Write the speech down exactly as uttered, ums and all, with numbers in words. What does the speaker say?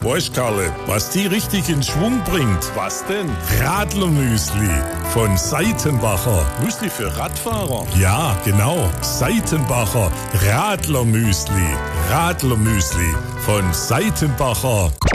Weißt, Karle, was die richtig in Schwung bringt? Was denn? Radlermüsli von Seitenbacher. Müsli für Radfahrer? Ja, genau. Seitenbacher Radlermüsli. Radlermüsli von Seitenbacher.